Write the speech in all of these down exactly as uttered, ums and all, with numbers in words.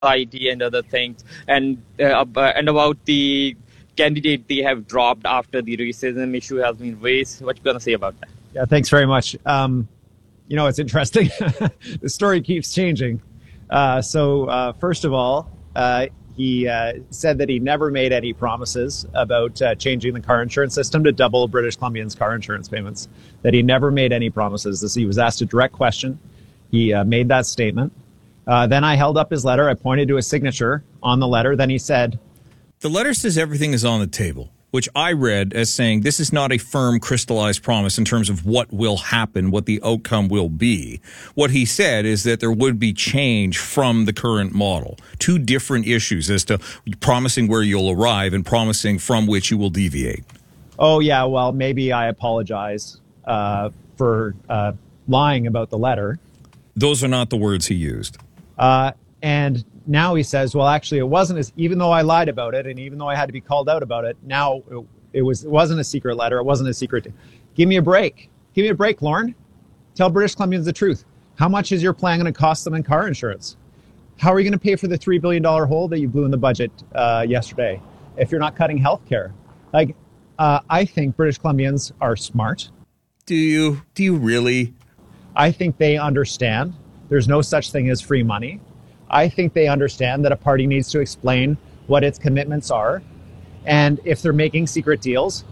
I D and other things, and uh, and about the candidate they have dropped after the racism issue has been raised. What you gonna say about that? Yeah, thanks very much. Um, you know, it's interesting. The story keeps changing. Uh, so uh, first of all, uh, he uh, said that he never made any promises about uh, changing the car insurance system to double British Columbians' car insurance payments. That he never made any promises. This, he was asked a direct question. He uh, made that statement. Uh, then I held up his letter. I pointed to his signature on the letter. Then he said, the letter says everything is on the table, which I read as saying this is not a firm, crystallized promise in terms of what will happen, what the outcome will be. What he said is that there would be change from the current model. Two different issues as to promising where you'll arrive and promising from which you will deviate. Oh, yeah, well, maybe I apologize uh, for uh, lying about the letter. Those are not the words he used. Uh, and now he says, well, actually, it wasn't as, even though I lied about it and even though I had to be called out about it, now it, it was, it wasn't a secret letter. It wasn't a secret. Give me a break. Give me a break, Lorne. Tell British Columbians the truth. How much is your plan going to cost them in car insurance? How are you going to pay for the three billion dollars hole that you blew in the budget uh, yesterday if you're not cutting health care? Like, uh, I think British Columbians are smart. Do you? Do you really? I think they understand there's no such thing as free money. I think they understand that a party needs to explain what its commitments are. And if they're making secret deals,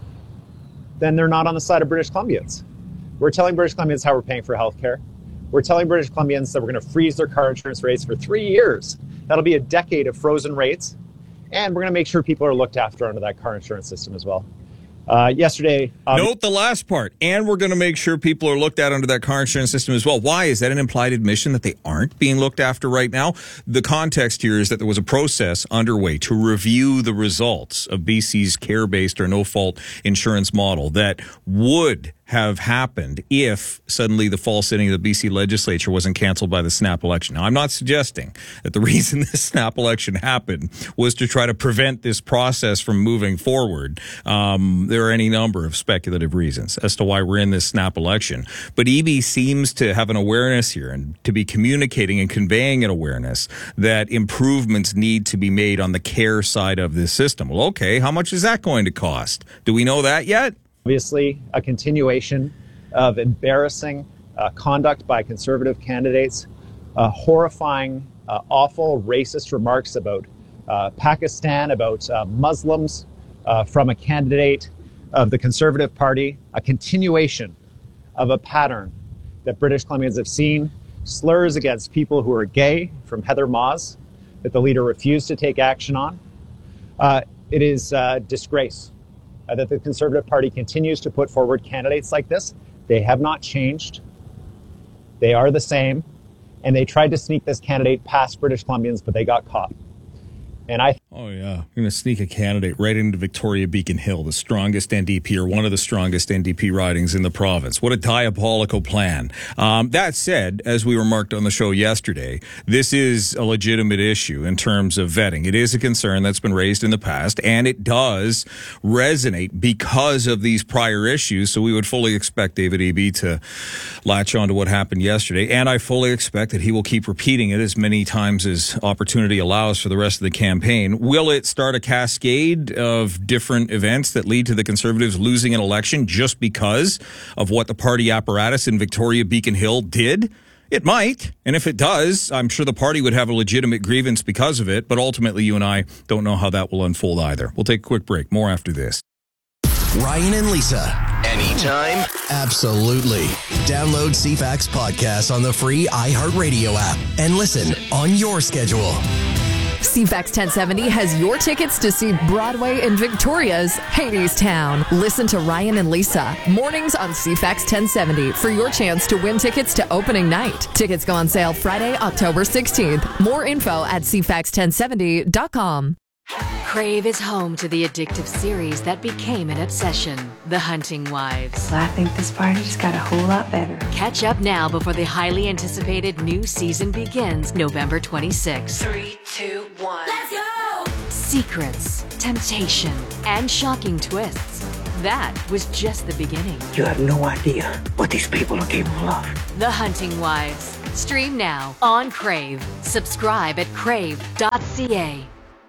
then they're not on the side of British Columbians. We're telling British Columbians how we're paying for healthcare. We're telling British Columbians that we're going to freeze their car insurance rates for three years. That'll be a decade of frozen rates. And we're going to make sure people are looked after under that car insurance system as well. Uh, yesterday... Um, Note the last part. And we're going to make sure people are looked at under that car insurance system as well. Why? Is that an implied admission that they aren't being looked after right now? The context here is that there was a process underway to review the results of B C's care-based or no-fault insurance model that would have happened if suddenly the fall sitting of the B C legislature wasn't canceled by the snap election. Now, I'm not suggesting that the reason this snap election happened was to try to prevent this process from moving forward. Um, there are any number of speculative reasons as to why we're in this snap election. But E B seems to have an awareness here and to be communicating and conveying an awareness that improvements need to be made on the care side of this system. Well, okay, how much is that going to cost? Do we know that yet? Obviously, a continuation of embarrassing uh, conduct by Conservative candidates, uh, horrifying, uh, awful, racist remarks about uh, Pakistan, about uh, Muslims uh, from a candidate of the Conservative Party, a continuation of a pattern that British Columbians have seen, slurs against people who are gay from Heather Moss that the leader refused to take action on. Uh, it is a disgrace Uh, that the Conservative Party continues to put forward candidates like this. They have not changed. They are the same. And they tried to sneak this candidate past British Columbians, but they got caught. And I... Oh, yeah. We're going to sneak a candidate right into Victoria Beacon Hill, the strongest N D P or one of the strongest N D P ridings in the province. What a diabolical plan. Um, that said, as we remarked on the show yesterday, this is a legitimate issue in terms of vetting. It is a concern that's been raised in the past, and it does resonate because of these prior issues. So we would fully expect David Eby to latch on to what happened yesterday, and I fully expect that he will keep repeating it as many times as opportunity allows for the rest of the campaign. Will it start a cascade of different events that lead to the Conservatives losing an election just because of what the party apparatus in Victoria Beacon Hill did? It might. And if it does, I'm sure the party would have a legitimate grievance because of it. But ultimately, you and I don't know how that will unfold either. We'll take a quick break. More after this. Ryan and Lisa. Anytime? Absolutely. Download C FAX podcast on the free iHeartRadio app and listen on your schedule. C FAX ten seventy has your tickets to see Broadway in Victoria's Hadestown. Listen to Ryan and Lisa mornings on C FAX ten seventy for your chance to win tickets to opening night. Tickets go on sale Friday, October sixteenth. More info at c fax ten seventy dot com. Crave is home to the addictive series that became an obsession, The Hunting Wives. Well, I think this party just got a whole lot better. Catch up now before the highly anticipated new season begins November twenty-sixth. Three, two, one. Let's go! Secrets, temptation, and shocking twists. That was just the beginning. You have no idea what these people are capable of. The Hunting Wives. Stream now on Crave. Subscribe at crave dot c a.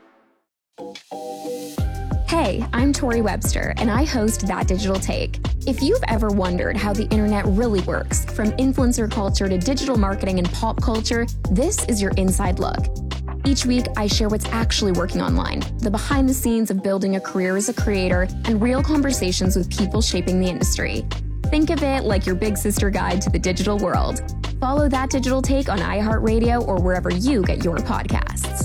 Hey, I'm Tori Webster, and I host That Digital Take. If you've ever wondered how the internet really works, from influencer culture to digital marketing and pop culture, this is your inside look. Each week, I share what's actually working online, the behind the scenes of building a career as a creator, and real conversations with people shaping the industry. Think of it like your big sister guide to the digital world. Follow That Digital Take on iHeartRadio or wherever you get your podcasts.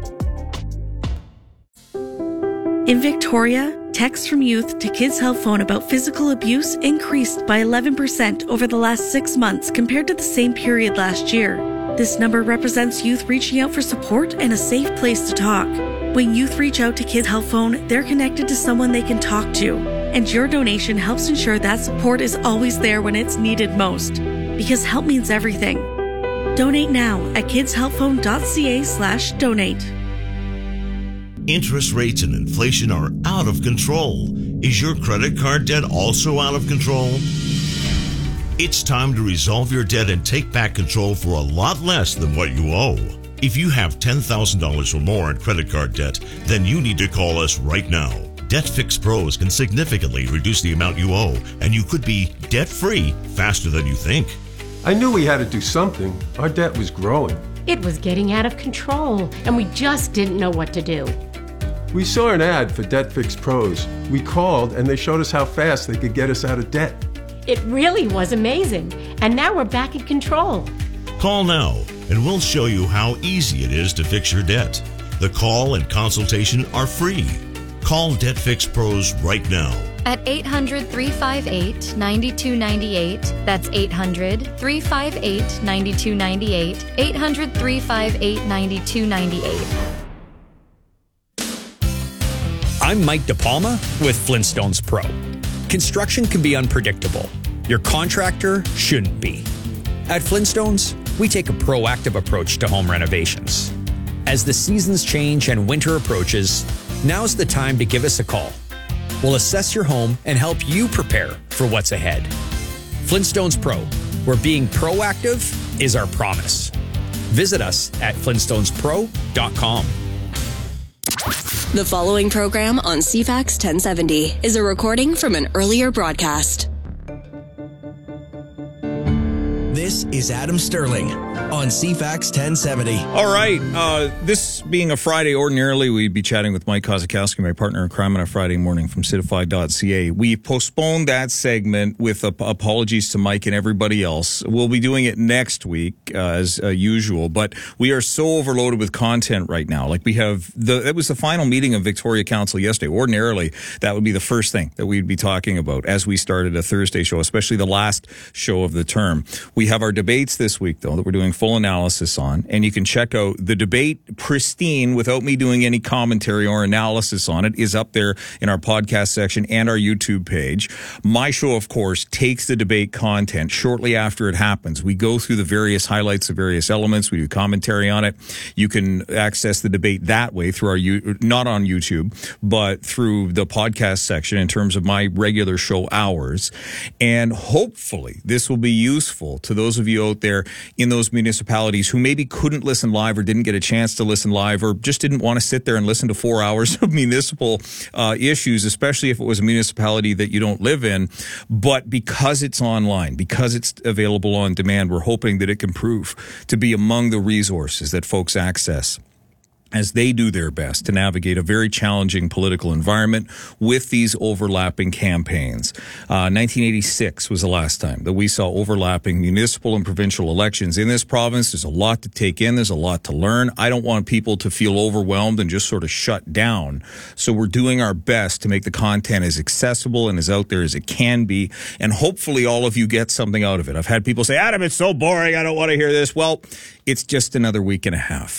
In Victoria, texts from youth to Kids Help Phone about physical abuse increased by eleven percent over the last six months compared to the same period last year. This number represents youth reaching out for support and a safe place to talk. When youth reach out to Kids Help Phone, they're connected to someone they can talk to. And your donation helps ensure that support is always there when it's needed most. Because help means everything. Donate now at kidshelpphone.ca slash donate. Interest rates and inflation are out of control. Is your credit card debt also out of control? It's time to resolve your debt and take back control for a lot less than what you owe. If you have ten thousand dollars or more in credit card debt, then you need to call us right now. Debt Fix Pros can significantly reduce the amount you owe, and you could be debt-free faster than you think. I knew we had to do something. Our debt was growing. It was getting out of control, and we just didn't know what to do. We saw an ad for Debt Fix Pros. We called, and they showed us how fast they could get us out of debt. It really was amazing, and now we're back in control. Call now, and we'll show you how easy it is to fix your debt. The call and consultation are free. Call Debt Fix Pros right now. At eight hundred, three five eight, nine two nine eight. That's eight hundred, three five eight, nine two nine eight. eight hundred, three five eight, nine two nine eight. I'm Mike DePalma with Flintstones Pro. Construction can be unpredictable. Your contractor shouldn't be. At Flintstones, we take a proactive approach to home renovations. As the seasons change and winter approaches, now's the time to give us a call. We'll assess your home and help you prepare for what's ahead. Flintstones Pro, where being proactive is our promise. Visit us at flintstones pro dot com. The following program on C FAX ten seventy is a recording from an earlier broadcast. This is Adam Sterling on C FAX ten seventy. All right. Uh, this being a Friday, ordinarily we'd be chatting with Mike Kozakowski, my partner in crime, on a Friday morning from Citify dot c a. We postponed that segment with ap- apologies to Mike and everybody else. We'll be doing it next week uh, as uh, usual, but we are so overloaded with content right now. Like we have the, it was the final meeting of Victoria Council yesterday. Ordinarily, that would be the first thing that we'd be talking about as we started a Thursday show, especially the last show of the term. We have our debates this week, though, that we're doing full analysis on, and you can check out the debate pristine without me doing any commentary or analysis on it is up there in our podcast section and our YouTube page. My show, of course, takes the debate content shortly after it happens. We go through the various highlights of various elements. We do commentary on it. You can access the debate that way through our, not on YouTube, but through the podcast section in terms of my regular show hours. And hopefully this will be useful to those of you out there in those municipalities who maybe couldn't listen live or didn't get a chance to listen live or just didn't want to sit there and listen to four hours of municipal uh, issues, especially if it was a municipality that you don't live in. But because it's online, because it's available on demand, we're hoping that it can prove to be among the resources that folks access as they do their best to navigate a very challenging political environment with these overlapping campaigns. Uh, nineteen eighty-six was the last time that we saw overlapping municipal and provincial elections in this province. There's a lot to take in. There's a lot to learn. I don't want people to feel overwhelmed and just sort of shut down. So we're doing our best to make the content as accessible and as out there as it can be. And hopefully all of you get something out of it. I've had people say, Adam, it's so boring. I don't want to hear this. Well, it's just another week and a half.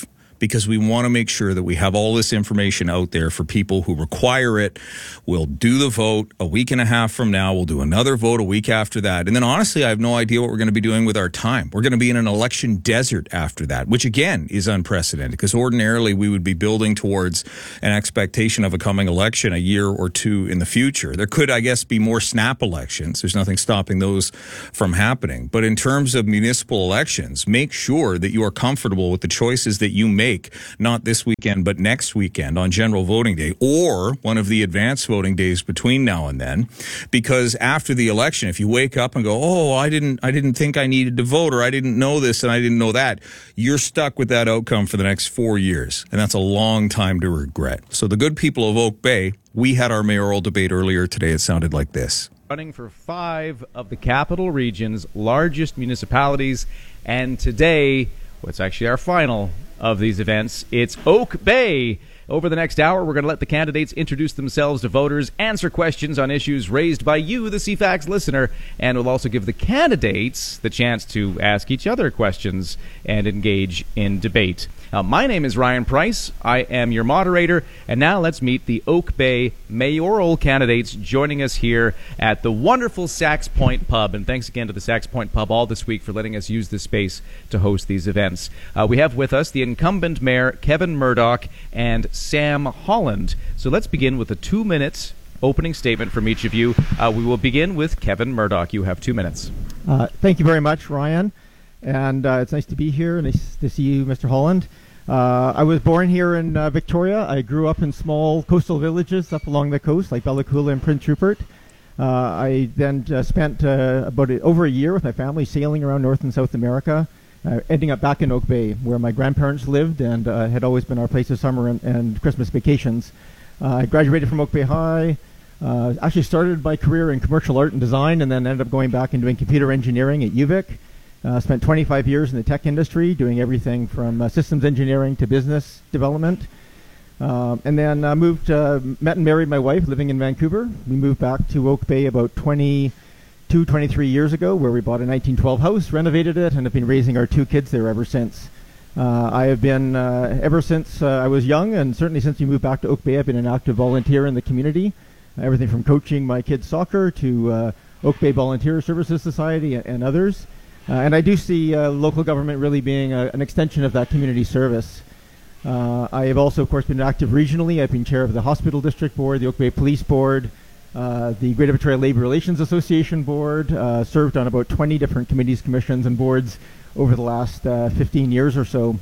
because we want to make sure that we have all this information out there for people who require it. We'll do the vote a week and a half from now. We'll do another vote a week after that. And then honestly, I have no idea what we're going to be doing with our time. We're going to be in an election desert after that, which again is unprecedented, because ordinarily we would be building towards an expectation of a coming election a year or two in the future. There could, I guess, be more snap elections. There's nothing stopping those from happening. But in terms of municipal elections, make sure that you are comfortable with the choices that you make, not this weekend, but next weekend on general voting day, or one of the advanced voting days between now and then. Because after the election, if you wake up and go, oh, I didn't, I didn't think I needed to vote, or I didn't know this and I didn't know that, you're stuck with that outcome for the next four years. And that's a long time to regret. So the good people of Oak Bay, we had our mayoral debate earlier today. It sounded like this. Running for five of the capital region's largest municipalities. And today, what's actually our final of these events, it's Oak Bay. Over the next hour, we're going to let the candidates introduce themselves to voters, answer questions on issues raised by you, the C FAX listener, and we'll also give the candidates the chance to ask each other questions and engage in debate. Uh, my name is Ryan Price. I am your moderator, and now let's meet the Oak Bay mayoral candidates joining us here at the wonderful Sax Point Pub. And thanks again to the Sax Point Pub all this week for letting us use this space to host these events. Uh, we have with us the incumbent mayor, Kevin Murdoch, and Sam Holland. So let's begin with a two-minute opening statement from each of you. Uh, we will begin with Kevin Murdoch. You have two minutes. Uh, thank you very much, Ryan. And uh, it's nice to be here. Nice to see you, Mister Holland. Uh, I was born here in uh, Victoria. I grew up in small coastal villages up along the coast, like Bella Coola and Prince Rupert. Uh, I then uh, spent uh, about a, over a year with my family sailing around North and South America, uh, ending up back in Oak Bay, where my grandparents lived and uh, had always been our place of summer and, and Christmas vacations. Uh, I graduated from Oak Bay High, uh, actually started my career in commercial art and design, and then ended up going back and doing computer engineering at U Vic. Uh, spent twenty-five years in the tech industry, doing everything from uh, systems engineering to business development. Uh, and then uh, moved, uh, met and married my wife, living in Vancouver. We moved back to Oak Bay about twenty-two, twenty-three years ago, where we bought a nineteen twelve house, renovated it, and have been raising our two kids there ever since. Uh, I have been, uh, ever since uh, I was young, and certainly since we moved back to Oak Bay, I've been an active volunteer in the community. Uh, everything from coaching my kids' soccer to uh, Oak Bay Volunteer Services Society and, and others. Uh, and I do see uh, local government really being a, an extension of that community service. Uh, I have also, of course, been active regionally. I've been chair of the Hospital District Board, the Oak Bay Police Board, uh, the Greater Victoria Labour Relations Association Board, uh, served on about twenty different committees, commissions, and boards over the last uh, fifteen years or so.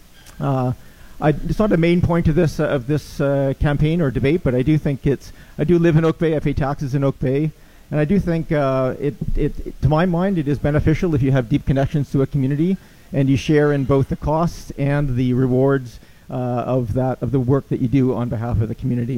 Uh, I, it's not a main point of this uh, of this uh, campaign or debate, but I do think it's. I do live in Oak Bay. I pay taxes in Oak Bay. And I do think, uh, it, it, it, to my mind, it is beneficial if you have deep connections to a community and you share in both the costs and the rewards uh, of that of the work that you do on behalf of the community.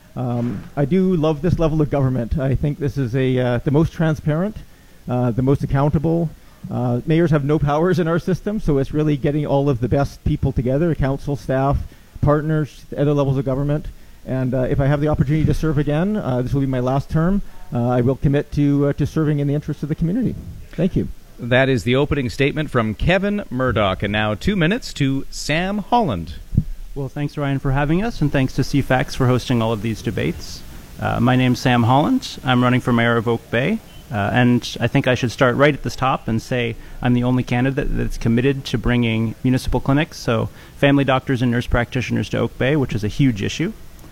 Um, I do love this level of government. I think this is a uh, the most transparent, uh, the most accountable. Uh, mayors have no powers in our system, so it's really getting all of the best people together, council, staff, partners, other levels of government. And uh, if I have the opportunity to serve again, uh, this will be my last term. Uh, I will commit to uh, to serving in the interest of the community. Thank you. That is the opening statement from Kevin Murdoch. And now two minutes to Sam Holland. Well, thanks, Ryan, for having us, and thanks to C FAX for hosting all of these debates. Uh, my name's Sam Holland. I'm running for mayor of Oak Bay. Uh, and I think I should start right at the top and say I'm the only candidate that's committed to bringing municipal clinics, so family doctors and nurse practitioners to Oak Bay, which is a huge issue.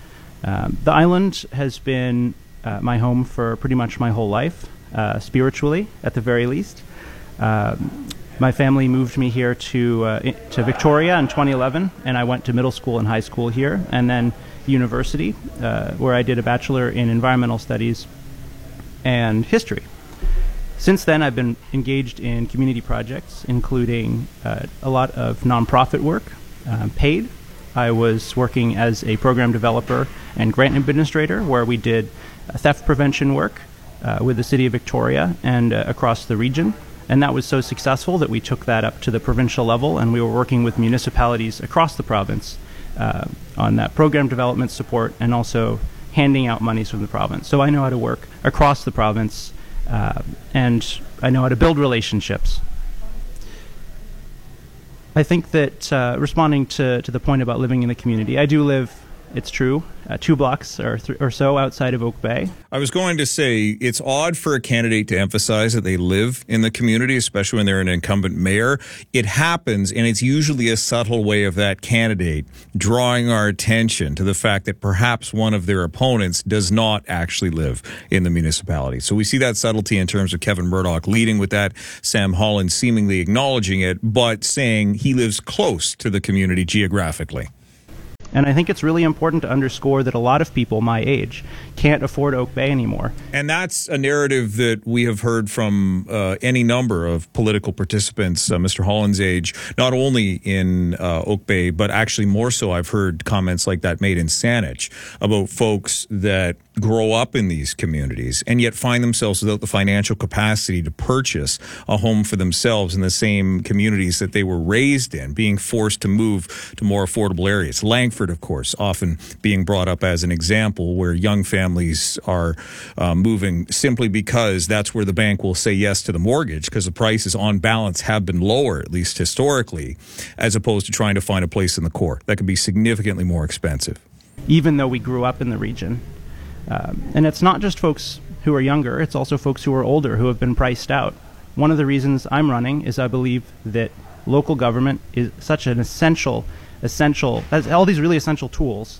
Um, the island has been uh, my home for pretty much my whole life, uh, spiritually at the very least. Um, my family moved me here to uh, I- to Victoria in twenty eleven, and I went to middle school and high school here, and then university, uh, where I did a bachelor in environmental studies and history. Since then, I've been engaged in community projects, including uh, a lot of nonprofit work, uh, paid. I was working as a program developer and grant administrator, where we did uh, theft prevention work uh, with the city of Victoria and uh, across the region. And that was so successful that we took that up to the provincial level, and we were working with municipalities across the province uh, on that program development support and also handing out monies from the province. So I know how to work across the province, uh, and I know how to build relationships. I think that uh, responding to, to the point about living in the community, I do live, it's true, uh, two blocks or, th- or so outside of Oak Bay. I was going to say, it's odd for a candidate to emphasize that they live in the community, especially when they're an incumbent mayor. It happens, and it's usually a subtle way of that candidate drawing our attention to the fact that perhaps one of their opponents does not actually live in the municipality. So we see that subtlety in terms of Kevin Murdoch leading with that, Sam Holland seemingly acknowledging it, but saying he lives close to the community geographically. And I think it's really important to underscore that a lot of people my age can't afford Oak Bay anymore. And that's a narrative that we have heard from uh, any number of political participants, uh, Mister Holland's age, not only in uh, Oak Bay, but actually more so. I've heard comments like that made in Saanich about folks that grow up in these communities and yet find themselves without the financial capacity to purchase a home for themselves in the same communities that they were raised in, being forced to move to more affordable areas. Langford, of course, often being brought up as an example where young families are uh, moving simply because that's where the bank will say yes to the mortgage because the prices on balance have been lower, at least historically, as opposed to trying to find a place in the core. That could be significantly more expensive. Even though we grew up in the region. Um, and it's not just folks who are younger, it's also folks who are older who have been priced out. One of the reasons I'm running is I believe that local government is such an essential, essential, has all these really essential tools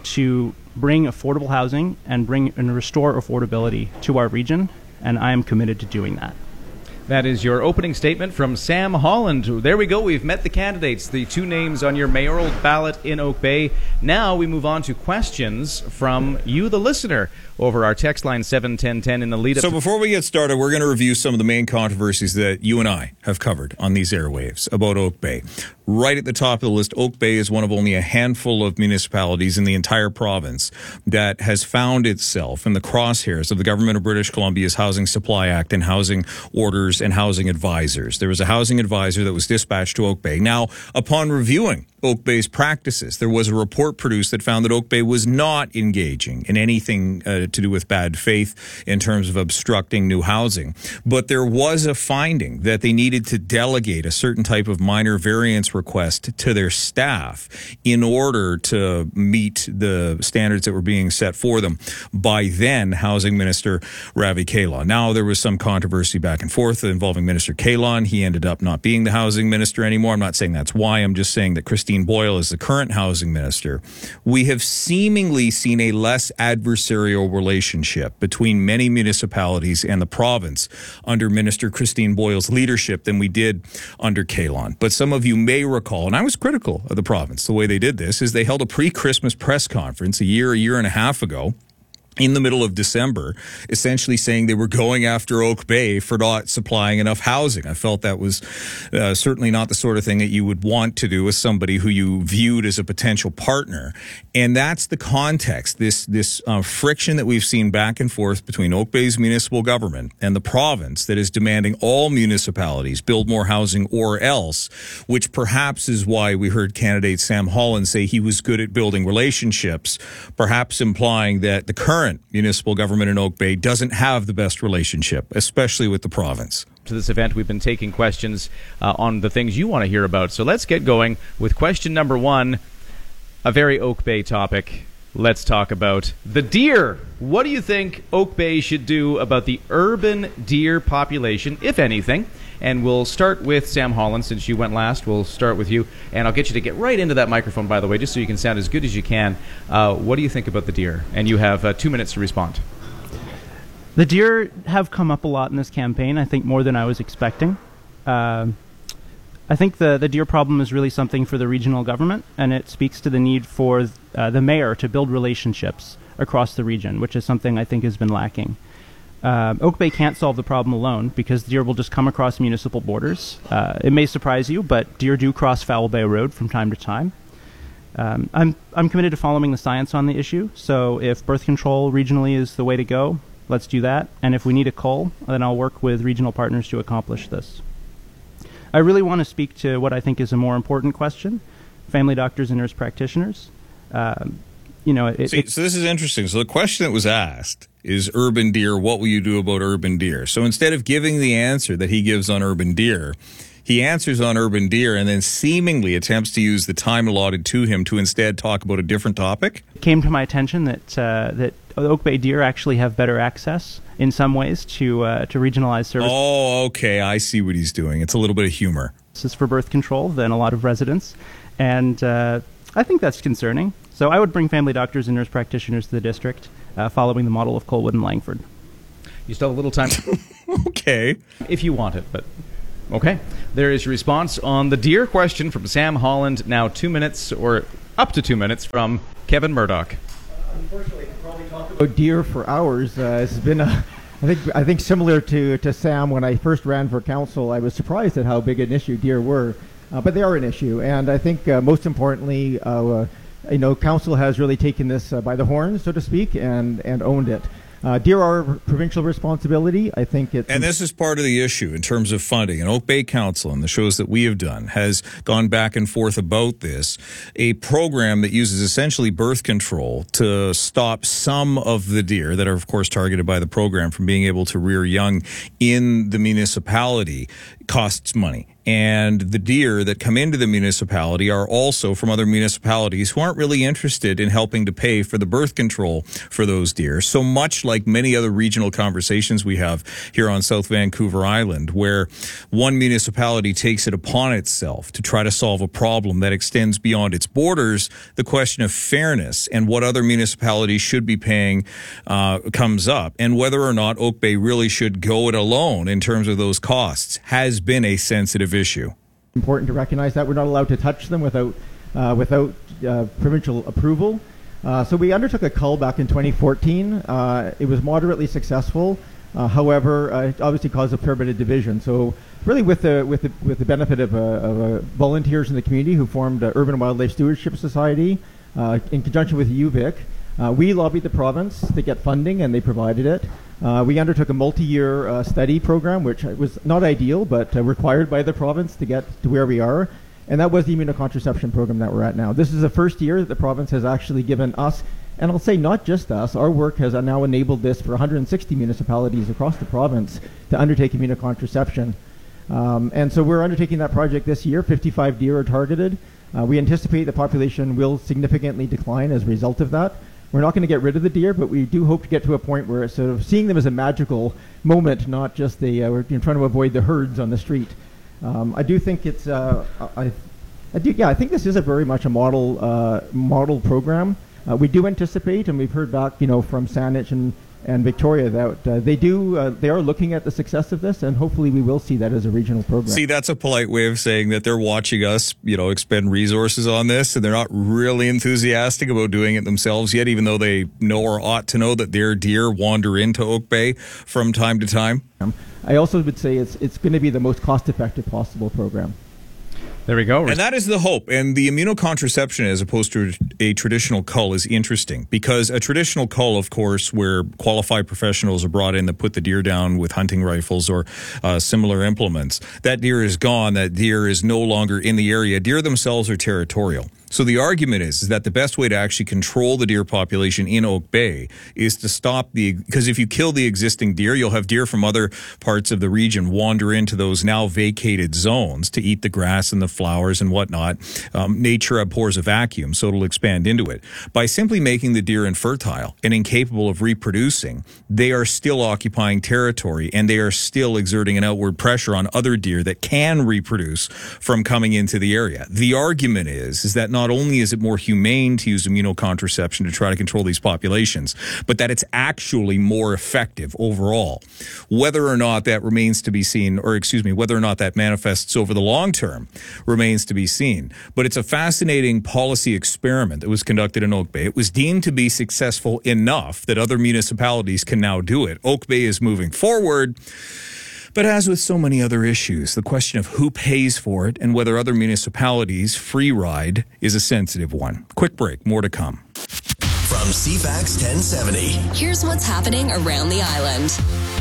to bring affordable housing and bring and restore affordability to our region, and I am committed to doing that. That is your opening statement from Sam Holland. There we go. We've met the candidates, the two names on your mayoral ballot in Oak Bay. Now we move on to questions from you, the listener, over our text line seven ten ten in the lead up. So before we get started, we're going to review some of the main controversies that you and I have covered on these airwaves about Oak Bay. Right at the top of the list, Oak Bay is one of only a handful of municipalities in the entire province that has found itself in the crosshairs of the Government of British Columbia's Housing Supply Act and housing orders and housing advisors. There was a housing advisor that was dispatched to Oak Bay. Now, upon reviewing Oak Bay's practices, there was a report produced that found that Oak Bay was not engaging in anything uh, to do with bad faith in terms of obstructing new housing. But there was a finding that they needed to delegate a certain type of minor variance request to their staff in order to meet the standards that were being set for them by then Housing Minister Ravi Kahlon. Now, there was some controversy back and forth involving Minister Kahlon. He ended up not being the housing minister anymore. I'm not saying that's why. I'm just saying that Christine Boyle is the current housing minister. We have seemingly seen a less adversarial relationship between many municipalities and the province under Minister Christine Boyle's leadership than we did under Kahlon. But some of you may recall, and I was critical of the province, the way they did this, is they held a pre-Christmas press conference a year, a year and a half ago, in the middle of December, essentially saying they were going after Oak Bay for not supplying enough housing. I felt that was uh, certainly not the sort of thing that you would want to do with somebody who you viewed as a potential partner. And that's the context, this this uh, friction that we've seen back and forth between Oak Bay's municipal government and the province that is demanding all municipalities build more housing or else, which perhaps is why we heard candidate Sam Holland say he was good at building relationships, perhaps implying that the current municipal government in Oak Bay doesn't have the best relationship, especially with the province. To this event, we've been taking questions uh, on the things you want to hear about. So let's get going with question number one, a very Oak Bay topic. Let's talk about the deer. What do you think Oak Bay should do about the urban deer population, if anything? And we'll start with Sam Holland, since you went last. We'll start with you. And I'll get you to get right into that microphone, by the way, just so you can sound as good as you can. Uh, what do you think about the deer? And you have uh, two minutes to respond. The deer have come up a lot in this campaign, I think more than I was expecting. Uh, I think the, the deer problem is really something for the regional government, and it speaks to the need for uh, the mayor to build relationships across the region, which is something I think has been lacking. Uh, Oak Bay can't solve the problem alone because deer will just come across municipal borders. Uh, it may surprise you, but deer do cross Foul Bay Road from time to time. Um, I'm I'm committed to following the science on the issue, so if birth control regionally is the way to go, let's do that. And if we need a cull, then I'll work with regional partners to accomplish this. I really want to speak to what I think is a more important question, family doctors and nurse practitioners. Um, you know, it, See, it, so this is interesting. So the question that was asked is urban deer, what will you do about urban deer? So instead of giving the answer that he gives on urban deer, He answers on urban deer and then seemingly attempts to use the time allotted to him to instead talk about a different topic. It came to my attention that uh, that Oak Bay deer actually have better access in some ways to uh, to regionalized services. Oh, okay. I see what he's doing. It's a little bit of humor. This is for birth control than a lot of residents. And uh, I think that's concerning. So I would bring family doctors and nurse practitioners to the district, uh, following the model of Colwood and Langford. You still have a little time. Okay. If you want it, but okay. There is your response on the deer question from Sam Holland. Now two minutes, or up to two minutes, from Kevin Murdoch. Unfortunately, I could probably talk about deer for hours. Uh, it's been a, I think, I think similar to, to Sam when I first ran for council. I was surprised at how big an issue deer were, uh, but they are an issue, and I think uh, most importantly, uh, uh, you know, council has really taken this uh, by the horns, so to speak, and and owned it. Uh, deer are provincial responsibility. I think it's... And this is part of the issue in terms of funding. And Oak Bay Council and the shows that we have done has gone back and forth about this. A program that uses essentially birth control to stop some of the deer that are, of course, targeted by the program from being able to rear young in the municipality costs money. And the deer that come into the municipality are also from other municipalities who aren't really interested in helping to pay for the birth control for those deer. So much like many other regional conversations we have here on South Vancouver Island, where one municipality takes it upon itself to try to solve a problem that extends beyond its borders, the question of fairness and what other municipalities should be paying uh, comes up. And whether or not Oak Bay really should go it alone in terms of those costs has been a sensitive issue. Important to recognize that we're not allowed to touch them without uh, without uh, provincial approval. Uh, so we undertook a cull back in twenty fourteen. Uh, it was moderately successful. Uh, however, uh, it obviously caused a fair bit of division. So really, with the with the with the benefit of, uh, of uh, volunteers in the community who formed uh, Urban Wildlife Stewardship Society uh, in conjunction with U V I C, uh, we lobbied the province to get funding, and they provided it. Uh, we undertook a multi-year uh, study program, which was not ideal, but uh, required by the province to get to where we are. And that was the immunocontraception program that we're at now. This is the first year that the province has actually given us, and I'll say not just us, our work has now enabled this for one hundred sixty municipalities across the province to undertake immunocontraception. Um, and so we're undertaking that project this year. fifty-five deer are targeted. Uh, we anticipate the population will significantly decline as a result of that. We're not going to get rid of the deer, but we do hope to get to a point where it's sort of seeing them as a magical moment, not just the, uh, we're you know, trying to avoid the herds on the street. Um, I do think it's, uh, I, I do, yeah, I think this is a very much a model, uh, model program. Uh, we do anticipate, and we've heard back, you know, from Saanich and, and Victoria that uh, they do, uh, they are looking at the success of this, and hopefully we will see that as a regional program. See, that's a polite way of saying that they're watching us, you know, expend resources on this, and they're not really enthusiastic about doing it themselves yet, even though they know or ought to know that their deer wander into Oak Bay from time to time. I also would say it's it's going to be the most cost-effective possible program. There we go. And that is the hope. And the immunocontraception as opposed to a traditional cull is interesting because a traditional cull, of course, where qualified professionals are brought in that put the deer down with hunting rifles or uh, similar implements, that deer is gone. That deer is no longer in the area. Deer themselves are territorial. So the argument is, is that the best way to actually control the deer population in Oak Bay is to stop the, because if you kill the existing deer, you'll have deer from other parts of the region wander into those now vacated zones to eat the grass and the flowers and whatnot. Um, nature abhors a vacuum, so it'll expand into it. By simply making the deer infertile and incapable of reproducing, they are still occupying territory and they are still exerting an outward pressure on other deer that can reproduce from coming into the area. The argument is, is that not Not only is it more humane to use immunocontraception to try to control these populations, but that it's actually more effective overall. Whether or not that remains to be seen, or excuse me, whether or not that manifests over the long term remains to be seen. But it's a fascinating policy experiment that was conducted in Oak Bay. It was deemed to be successful enough that other municipalities can now do it. Oak Bay is moving forward. But as with so many other issues, the question of who pays for it and whether other municipalities free ride is a sensitive one. Quick break, more to come. From C FAX ten seventy. Here's what's happening around the island.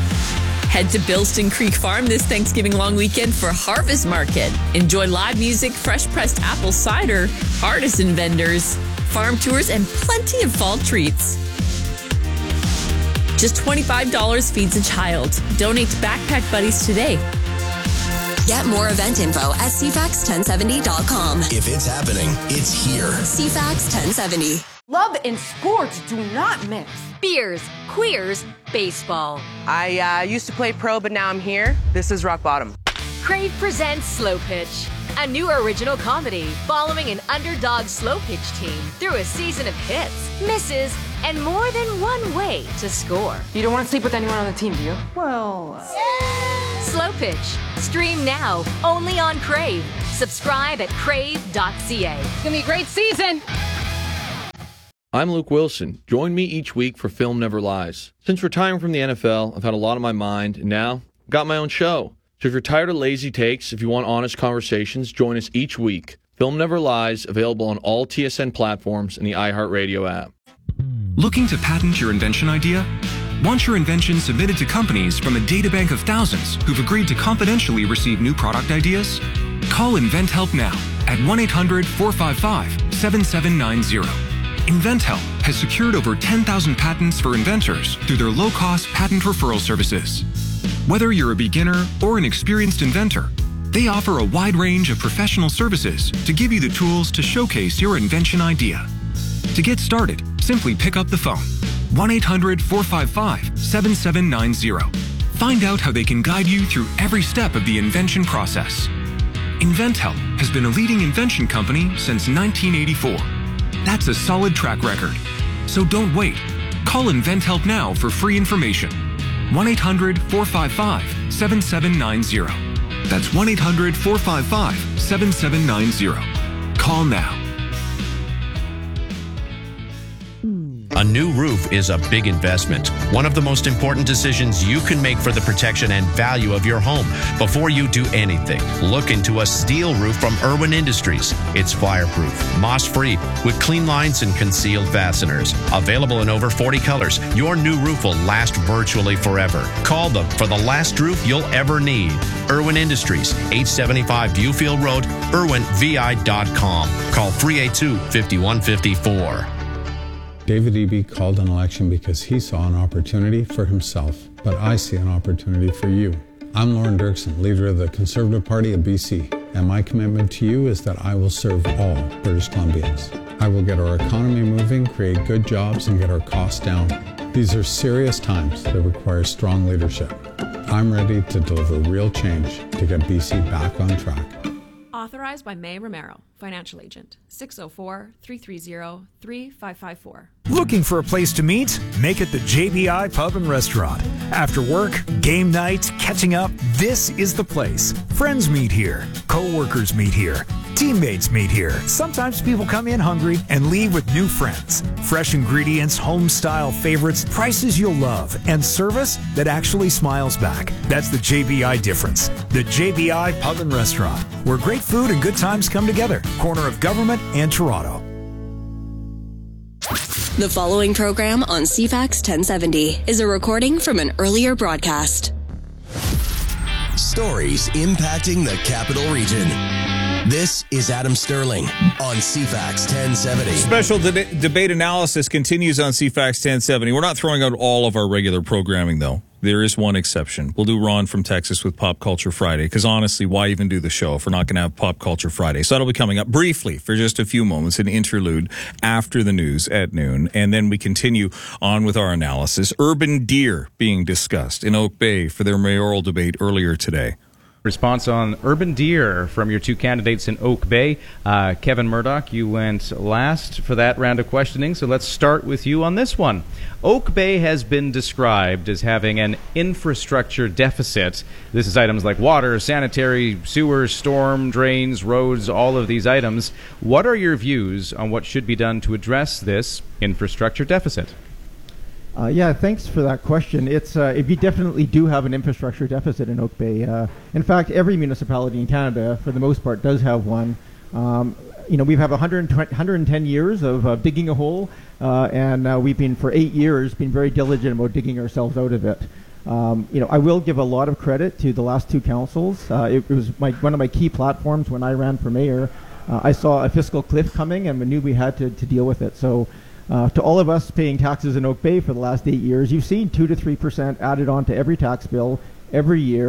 Head to Bilston Creek Farm this Thanksgiving long weekend for Harvest Market. Enjoy live music, fresh pressed apple cider, artisan vendors, farm tours, and plenty of fall treats. Just twenty-five dollars feeds a child. Donate to Backpack Buddies today. Get more event info at c fax ten seventy dot com. If it's happening, it's here. C FAX ten seventy. Love and sports do not mix. Beers, queers, baseball. I uh, used to play pro, but now I'm here. This is rock bottom. Crave presents Slow Pitch, a new original comedy following an underdog slow pitch team through a season of hits, misses, and more than one way to score. You don't want to sleep with anyone on the team, do you? Well... Uh... Slow Pitch. Stream now, only on Crave. Subscribe at crave dot c a. It's going to be a great season. I'm Luke Wilson. Join me each week for Film Never Lies. Since retiring from the N F L, I've had a lot on my mind, and now I've got my own show. So if you're tired of lazy takes, if you want honest conversations, join us each week. Film Never Lies, available on all T S N platforms and the iHeartRadio app. Looking to patent your invention idea? Want your invention submitted to companies from a databank of thousands who've agreed to confidentially receive new product ideas? Call InventHelp now at one eight hundred four five five seven seven nine zero. InventHelp has secured over ten thousand patents for inventors through their low-cost patent referral services. Whether you're a beginner or an experienced inventor, they offer a wide range of professional services to give you the tools to showcase your invention idea. To get started, simply pick up the phone, one eight hundred four five five seven seven nine zero. Find out how they can guide you through every step of the invention process. InventHelp has been a leading invention company since nineteen eighty-four. That's a solid track record. So don't wait. Call InventHelp now for free information. one eight hundred four five five seven seven nine zero. That's one eight hundred four five five seven seven nine zero. Call now. A new roof is a big investment. One of the most important decisions you can make for the protection and value of your home. Before you do anything, look into a steel roof from Irwin Industries. It's fireproof, moss-free, with clean lines and concealed fasteners. Available in over forty colors, your new roof will last virtually forever. Call them for the last roof you'll ever need. Irwin Industries, eight seventy-five Viewfield Road, irwin v i dot com. Call three eight two, five one five four. David Eby called an election because he saw an opportunity for himself, but I see an opportunity for you. I'm Lauren Dirksen, leader of the Conservative Party of B C, and my commitment to you is that I will serve all British Columbians. I will get our economy moving, create good jobs, and get our costs down. These are serious times that require strong leadership. I'm ready to deliver real change to get B C back on track. Authorized by May Romero, Financial Agent, six oh four, three three zero, three five five four. Looking for a place to meet? Make it the J B I Pub and Restaurant. After work, game night, catching up, this is the place. Friends meet here. Co-workers meet here. Teammates meet here. Sometimes people come in hungry and leave with new friends. Fresh ingredients, home-style favorites, prices you'll love, and service that actually smiles back. That's the J B I difference. The J B I Pub and Restaurant, where great food and good times come together. Corner of Government and Toronto. The following program on C FAX ten seventy is a recording from an earlier broadcast. Stories impacting the Capital Region. This is Adam Sterling on C FAX ten seventy. Special de- debate analysis continues on C FAX ten seventy. We're not throwing out all of our regular programming, though. There is one exception. We'll do Ron from Texas with Pop Culture Friday, because honestly, why even do the show if we're not going to have Pop Culture Friday? So that'll be coming up briefly for just a few moments, an interlude after the news at noon, and then we continue on with our analysis. Urban deer being discussed in Oak Bay for their mayoral debate earlier today. Response on urban deer from your two candidates in Oak Bay. Uh, Kevin Murdoch, you went last for that round of questioning, so let's start with you on this one. Oak Bay has been described as having an infrastructure deficit. This is items like water, sanitary, sewers, storm drains, roads, all of these items. What are your views on what should be done to address this infrastructure deficit? Uh, yeah, thanks for that question. It's uh, we definitely do have an infrastructure deficit in Oak Bay. Uh, in fact, every municipality in Canada, for the most part, does have one. Um, you know, we've had one hundred ten years of uh, digging a hole, uh, and uh, we've been for eight years been very diligent about digging ourselves out of it. Um, you know, I will give a lot of credit to the last two councils. Uh, it, it was my, one of my key platforms when I ran for mayor. Uh, I saw a fiscal cliff coming, and we knew we had to, to deal with it. So. Uh, to all of us paying taxes in Oak Bay for the last eight years, you've seen two to three percent added on to every tax bill every year.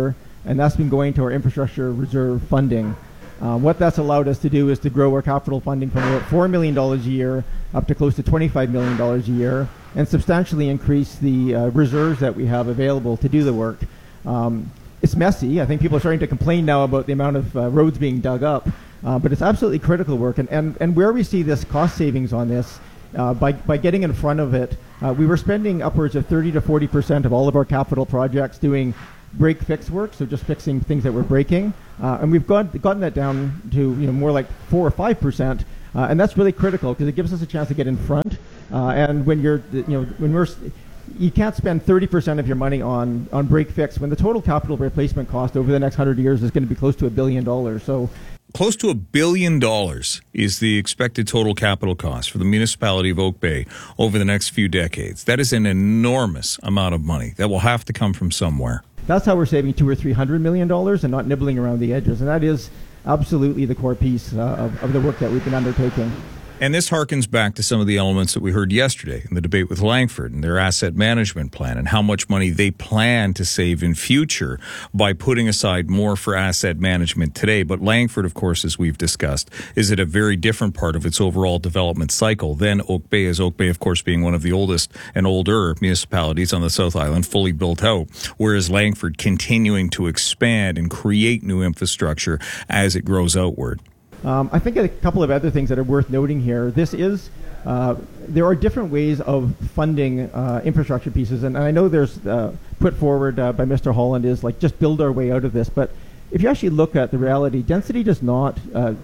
and that's been going to our infrastructure reserve funding. Uh, what that's allowed us to do is to grow our capital funding from about four million dollars a year up to close to twenty-five million dollars a year, and substantially increase the uh, reserves that we have available to do the work. Um, it's messy. I think people are starting to complain now about the amount of uh, roads being dug up, uh, but it's absolutely critical work. And, and, and where we see this cost savings on this, uh, by, by getting in front of it, uh, we were spending upwards of thirty to forty percent of all of our capital projects doing break-fix work, so just fixing things that were breaking. Uh, and we've got, gotten that down to you know more like four or five percent, uh, and that's really critical because it gives us a chance to get in front. Uh, and when you're, you know, when we're, you can't spend thirty percent of your money on on break-fix when the total capital replacement cost over the next hundred years is going to be close to a billion dollars. So. Close to a billion dollars is the expected total capital cost for the municipality of Oak Bay over the next few decades. That is an enormous amount of money that will have to come from somewhere. That's how we're saving two or three hundred million dollars and not nibbling around the edges. And that is absolutely the core piece uh, of, of the work that we've been undertaking. And this harkens back to some of the elements that we heard yesterday in the debate with Langford and their asset management plan and how much money they plan to save in future by putting aside more for asset management today. But Langford, of course, as we've discussed, is at a very different part of its overall development cycle than Oak Bay, as Oak Bay, of course, being one of the oldest and older municipalities on the South Island, fully built out, whereas Langford continuing to expand and create new infrastructure as it grows outward. Um, I think a couple of other things that are worth noting here. This is, uh, there are different ways of funding uh, infrastructure pieces, and, and I know there's uh, put forward uh, by Mister Holland is like just build our way out of this. But if you actually look at the reality, density does not. Uh,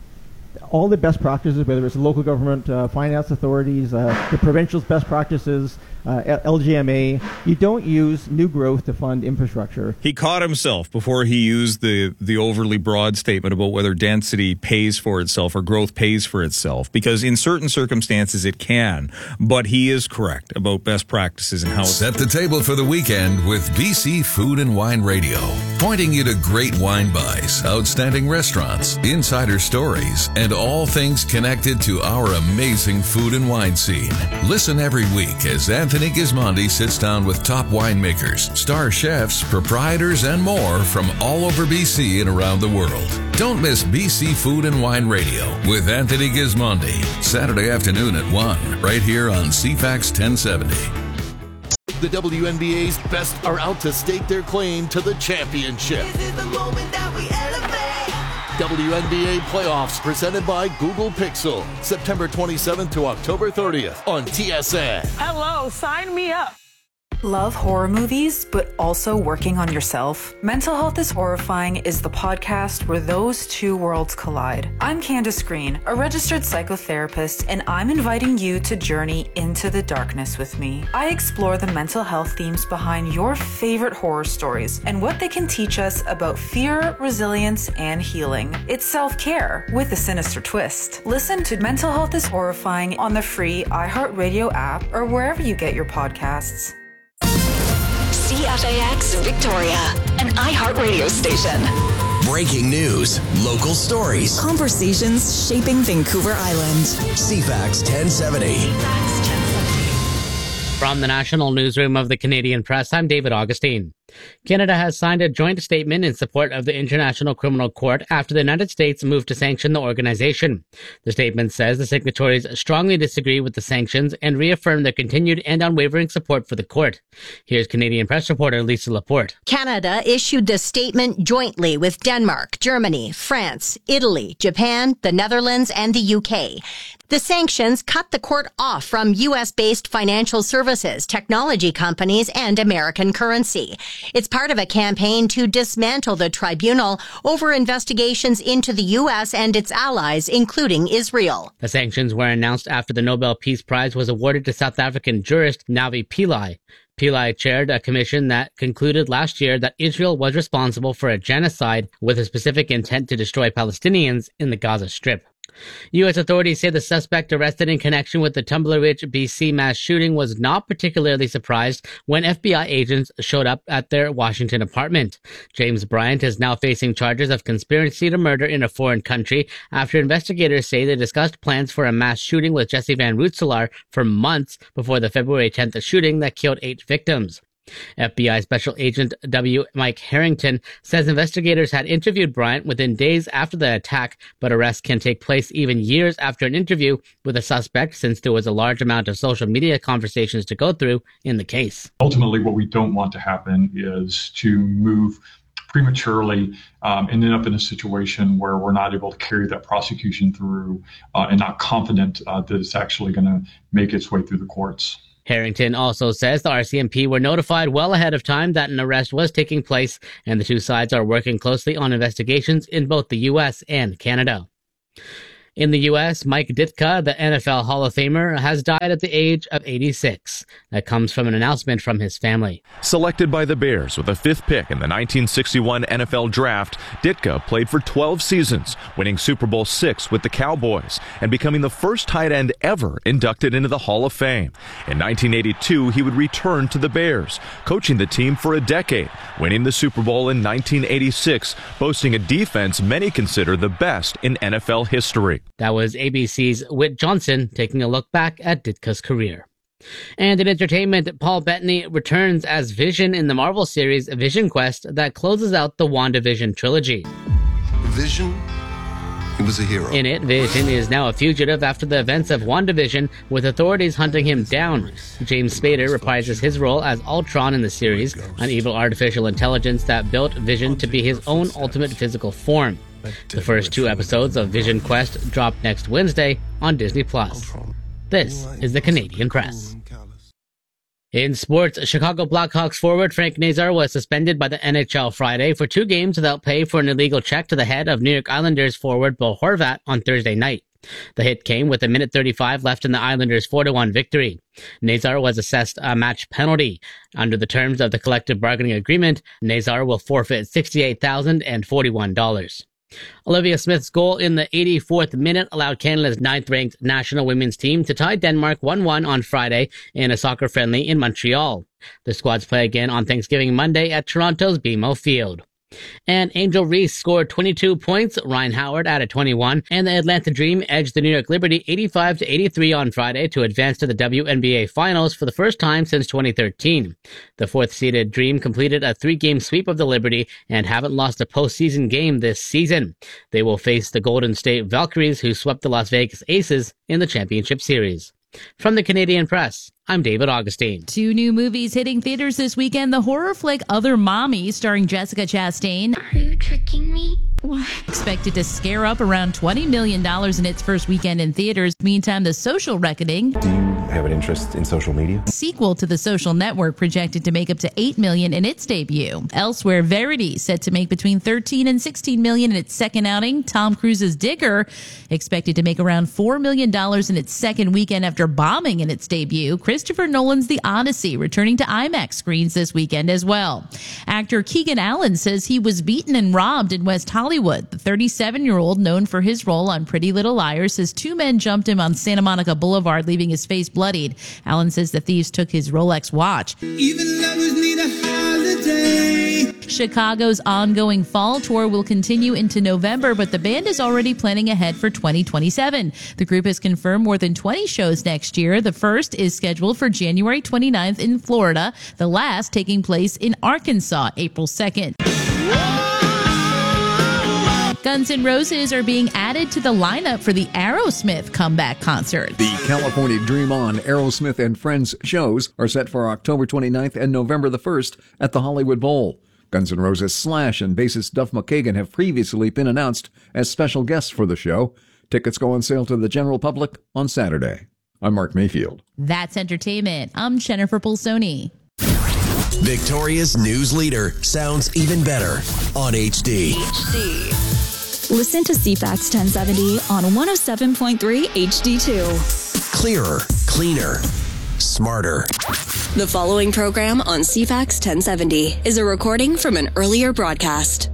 all the best practices, whether it's local government, uh, finance authorities, uh, the provincial's best practices, uh, L G M A, you don't use new growth to fund infrastructure. He caught himself before he used the, the overly broad statement about whether density pays for itself or growth pays for itself, because in certain circumstances it can, but he is correct about best practices and how it's... Set the table for the weekend with B C Food and Wine Radio, pointing you to great wine buys, outstanding restaurants, insider stories, and all things connected to our amazing food and wine scene. Listen every week as Anthony Gismondi sits down with top winemakers, star chefs, proprietors, and more from all over B C and around the world. Don't miss B C Food and Wine Radio with Anthony Gismondi, Saturday afternoon at one, right here on C FAX ten seventy. The W N B A's best are out to stake their claim to the championship. This is the moment that we elevate. W N B A playoffs presented by Google Pixel, September twenty-seventh to October thirtieth on T S N. Hello, sign me up. Love horror movies, but also working on yourself? Mental Health is Horrifying is the podcast where those two worlds collide. I'm Candace Green, a registered psychotherapist, and I'm inviting you to journey into the darkness with me. I explore the mental health themes behind your favorite horror stories and what they can teach us about fear, resilience, and healing. It's self-care with a sinister twist. Listen to Mental Health is Horrifying on the free iHeartRadio app or wherever you get your podcasts. C F A X Victoria, an iHeartRadio station. Breaking news, local stories, Conversations shaping Vancouver Island. C FAX ten seventy. From the National Newsroom of the Canadian Press, I'm David Augustine. Canada has signed a joint statement in support of the International Criminal Court after the United States moved to sanction the organization. The statement says the signatories strongly disagree with the sanctions and reaffirm their continued and unwavering support for the court. Here's Canadian Press reporter Lisa Laporte. Canada issued the statement jointly with Denmark, Germany, France, Italy, Japan, the Netherlands, and the U K. The sanctions cut the court off from U S-based financial services, technology companies, and American currency. It's part of a campaign to dismantle the tribunal over investigations into the U S and its allies, including Israel. The sanctions were announced after the Nobel Peace Prize was awarded to South African jurist Navi Pillay. Pillay chaired a commission that concluded last year that Israel was responsible for a genocide with a specific intent to destroy Palestinians in the Gaza Strip. U S authorities say the suspect arrested in connection with the Tumbler Ridge, B C mass shooting was not particularly surprised when F B I agents showed up at their Washington apartment. James Bryant is now facing charges of conspiracy to murder in a foreign country after investigators say they discussed plans for a mass shooting with Jesse Van Rootselaar for months before the February tenth shooting that killed eight victims. F B I Special Agent W. Mike Harrington says investigators had interviewed Bryant within days after the attack, but arrests can take place even years after an interview with a suspect since there was a large amount of social media conversations to go through in the case. Ultimately, what we don't want to happen is to move prematurely um, and end up in a situation where we're not able to carry that prosecution through uh, and not confident uh, that it's actually going to make its way through the courts. Harrington also says the R C M P were notified well ahead of time that an arrest was taking place, and the two sides are working closely on investigations in both the U S and Canada. In the U S, Mike Ditka, the N F L Hall of Famer, has died at the age of eighty-six. That comes from an announcement from his family. Selected by the Bears with the fifth pick in the nineteen sixty-one N F L Draft, Ditka played for twelve seasons, winning Super Bowl six with the Cowboys and becoming the first tight end ever inducted into the Hall of Fame. In nineteen eighty-two, he would return to the Bears, coaching the team for a decade, winning the Super Bowl in nineteen eighty-six, boasting a defense many consider the best in N F L history. That was A B C's Whit Johnson taking a look back at Ditka's career. And in entertainment, Paul Bettany returns as Vision in the Marvel series Vision Quest that closes out the WandaVision trilogy. Vision, he was a hero. In it, Vision is now a fugitive after the events of WandaVision, with authorities hunting him down. James Spader reprises his role as Ultron in the series, an evil artificial intelligence that built Vision to be his own ultimate physical form. The first two episodes of Vision Quest drop next Wednesday on Disney Plus. This is the Canadian Press. In sports, Chicago Blackhawks forward Frank Nazar was suspended by the N H L Friday for two games without pay for an illegal check to the head of New York Islanders forward Bo Horvat on Thursday night. The hit came with a minute thirty-five left in the Islanders' four to one victory. Nazar was assessed a match penalty. Under the terms of the collective bargaining agreement, Nazar will forfeit sixty-eight thousand forty-one dollars. Olivia Smith's goal in the eighty-fourth minute allowed Canada's ninth-ranked national women's team to tie Denmark one one on Friday in a soccer friendly in Montreal. The squads play again on Thanksgiving Monday at Toronto's B M O Field. And Angel Reese scored twenty-two points, Ryan Howard added twenty-one, and the Atlanta Dream edged the New York Liberty eighty-five to eighty-three on Friday to advance to the W N B A Finals for the first time since twenty thirteen. The fourth-seeded Dream completed a three-game sweep of the Liberty and haven't lost a postseason game this season. They will face the Golden State Valkyries, who swept the Las Vegas Aces in the championship series. From the Canadian Press, I'm David Augustine. Two new movies hitting theaters this weekend. The horror flick Other Mommy, starring Jessica Chastain. Are you tricking me? What? Expected to scare up around twenty million dollars in its first weekend in theaters. Meantime, The Social Reckoning. Do you have an interest in social media? Sequel to The Social Network, projected to make up to eight million dollars in its debut. Elsewhere, Verity, set to make between thirteen and sixteen million dollars in its second outing. Tom Cruise's Digger, expected to make around four million dollars in its second weekend after bombing in its debut. Christopher Nolan's The Odyssey, returning to IMAX screens this weekend as well. Actor Keegan Allen says he was beaten and robbed in West Hollywood. The thirty-seven-year-old, known for his role on Pretty Little Liars, says two men jumped him on Santa Monica Boulevard, leaving his face bloodied. Allen says the thieves took his Rolex watch. Even lovers need a holiday. Chicago's ongoing fall tour will continue into November, but the band is already planning ahead for twenty twenty-seven. The group has confirmed more than twenty shows next year. The first is scheduled for January twenty-ninth in Florida, the last taking place in Arkansas, April second. Guns N' Roses are being added to the lineup for the Aerosmith comeback concert. The California Dream On Aerosmith and Friends shows are set for October twenty-ninth and November the first at the Hollywood Bowl. Guns N' Roses Slash and bassist Duff McKagan have previously been announced as special guests for the show. Tickets go on sale to the general public on Saturday. I'm Mark Mayfield. That's entertainment. I'm Jennifer Pulsoni. Victoria's news leader sounds even better on H D. H D. Listen to C FAX ten seventy on one oh seven point three H D two. Clearer, cleaner, smarter. The following program on C FAX ten seventy is a recording from an earlier broadcast.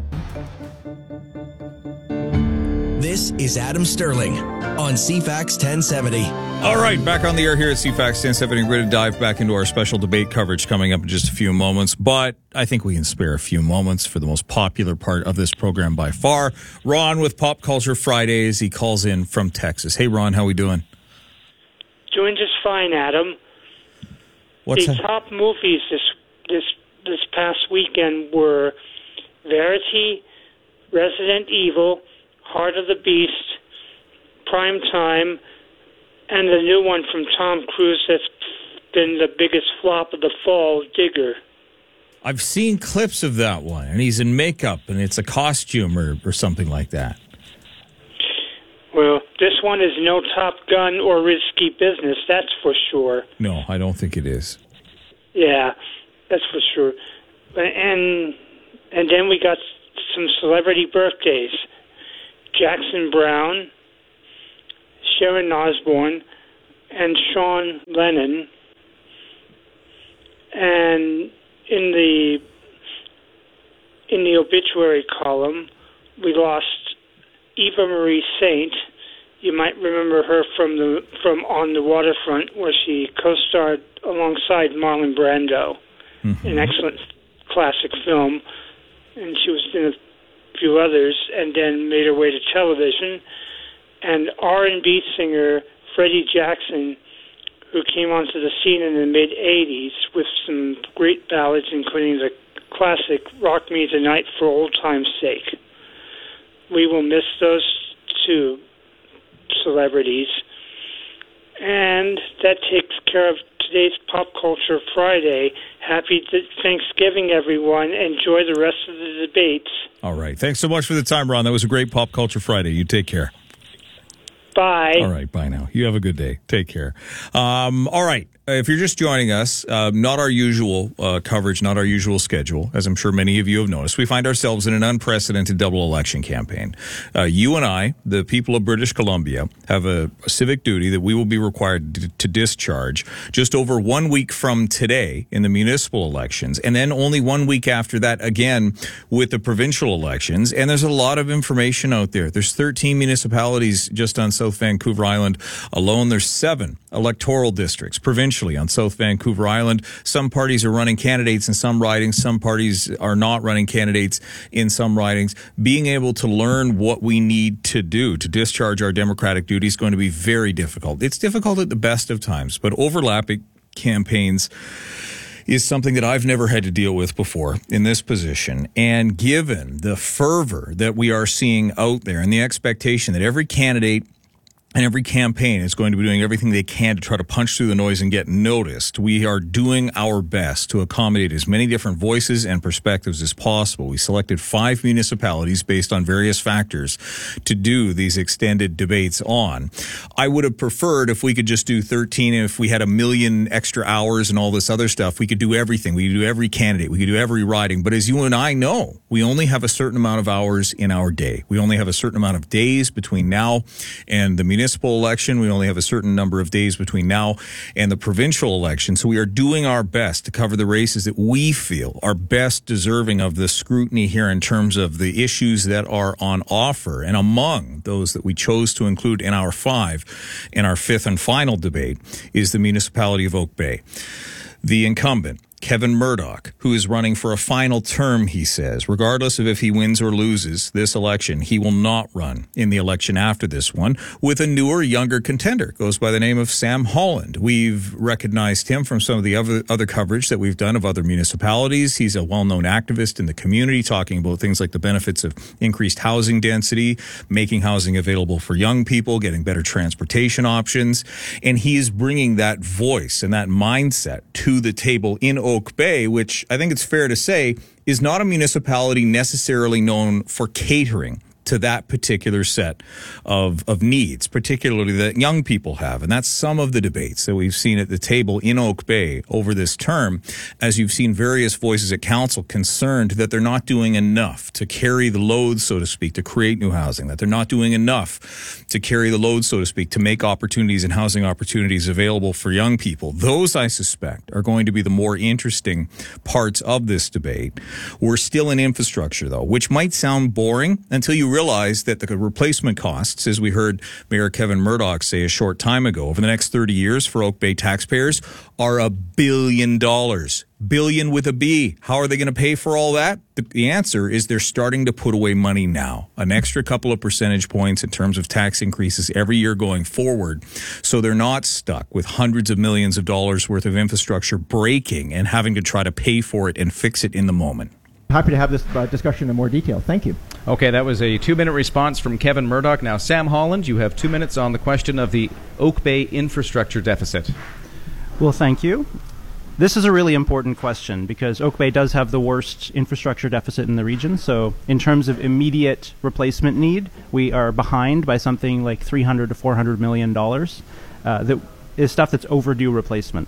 This is Adam Sterling on C FAX ten seventy. All right, back on the air here at C FAX ten seventy. We're going to dive back into our special debate coverage coming up in just a few moments, but I think we can spare a few moments for the most popular part of this program by far. Ron with Pop Culture Fridays. He calls in from Texas. Hey, Ron, how we doing? Doing just fine, Adam. What's the that? top movies this this this past weekend were Verity, Resident Evil, Heart of the Beast, Prime Time, and the new one from Tom Cruise that's been the biggest flop of the fall, Digger. I've seen clips of that one, and he's in makeup, and it's a costume or, or something like that. Well, this one is no Top Gun or risky business, that's for sure. No, I don't think it is. Yeah, that's for sure. And and then we got some celebrity birthdays. Jackson Brown, Sharon Osbourne, and Sean Lennon. And in the in the obituary column, we lost Eva Marie Saint. You might remember her from the from On the Waterfront, where she co-starred alongside Marlon Brando, mm-hmm. an excellent classic film, and she was in a few others, and then made her way to television. And R and B singer Freddie Jackson, who came onto the scene in the mid-eighties with some great ballads, including the classic Rock Me Tonight for Old Time's Sake. We will miss those two celebrities. And that takes care of today's Pop Culture Friday. Happy Thanksgiving, everyone. Enjoy the rest of the debates. All right. Thanks so much for the time, Ron. That was a great Pop Culture Friday. You take care. Bye. All right. Bye now. You have a good day. Take care. Um, all right. If you're just joining us, uh, not our usual uh, coverage, not our usual schedule, as I'm sure many of you have noticed. We find ourselves in an unprecedented double election campaign. Uh, you and I, the people of British Columbia, have a, a civic duty that we will be required to, to discharge just over one week from today in the municipal elections, and then only one week after that again with the provincial elections. And there's a lot of information out there. There's thirteen municipalities just on South Vancouver Island alone. There's seven electoral districts provincially on South Vancouver Island. Some parties are running candidates in some ridings. Some parties are not running candidates in some ridings. Being able to learn what we need to do to discharge our democratic duty is going to be very difficult. It's difficult at the best of times, but overlapping campaigns is something that I've never had to deal with before in this position. And given the fervor that we are seeing out there and the expectation that every candidate and every campaign is going to be doing everything they can to try to punch through the noise and get noticed, we are doing our best to accommodate as many different voices and perspectives as possible. We selected five municipalities based on various factors to do these extended debates on. I would have preferred if we could just do thirteen, and if we had a million extra hours and all this other stuff, we could do everything. We could do every candidate. We could do every riding. But as you and I know, we only have a certain amount of hours in our day. We only have a certain amount of days between now and the municipal municipal election. We only have a certain number of days between now and the provincial election. So we are doing our best to cover the races that we feel are best deserving of the scrutiny here in terms of the issues that are on offer. And among those that we chose to include in our five, in our fifth and final debate, is the municipality of Oak Bay. The incumbent, Kevin Murdoch, who is running for a final term, he says, regardless of if he wins or loses this election, he will not run in the election after this one with a newer, younger contender. Goes by the name of Sam Holland. We've recognized him from some of the other, other coverage that we've done of other municipalities. He's a well-known activist in the community, talking about things like the benefits of increased housing density, making housing available for young people, getting better transportation options. And he is bringing that voice and that mindset to the table in Oak Bay, which I think it's fair to say is not a municipality necessarily known for catering to that particular set of, of needs, particularly that young people have. And that's some of the debates that we've seen at the table in Oak Bay over this term, as you've seen various voices at council concerned that they're not doing enough to carry the load, so to speak, to create new housing, that they're not doing enough to carry the load, so to speak, to make opportunities and housing opportunities available for young people. Those, I suspect, are going to be the more interesting parts of this debate. We're still in infrastructure, though, which might sound boring until you realize that the replacement costs, as we heard Mayor Kevin Murdoch say a short time ago, over the next thirty years for Oak Bay taxpayers are a billion dollars. Billion with a B. How are they going to pay for all that? The, the answer is they're starting to put away money now, an extra couple of percentage points in terms of tax increases every year going forward. So they're not stuck with hundreds of millions of dollars worth of infrastructure breaking and having to try to pay for it and fix it in the moment. Happy to have this uh, discussion in more detail. Thank you. Okay, that was a two-minute response from Kevin Murdoch. Now, Sam Holland, you have two minutes on the question of the Oak Bay infrastructure deficit. Well, thank you. This is a really important question because Oak Bay does have the worst infrastructure deficit in the region. So in terms of immediate replacement need, we are behind by something like three hundred to four hundred million dollars. Uh, that is stuff that's overdue replacement.